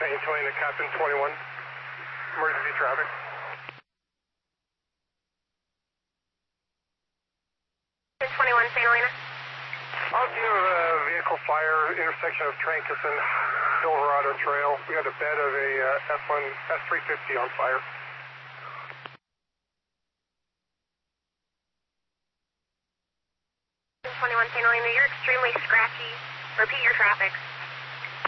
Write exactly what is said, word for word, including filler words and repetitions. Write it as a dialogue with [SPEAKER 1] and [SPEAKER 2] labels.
[SPEAKER 1] Saint Helena, Captain twenty-one. Emergency traffic.
[SPEAKER 2] twenty-one, Saint Helena.
[SPEAKER 1] Out near the vehicle fire intersection of Trancas and Silverado Trail. We had a bed of a uh, F one, S three fifty on fire.
[SPEAKER 2] twenty-one, Saint Helena, you're extremely scratchy. Repeat your traffic.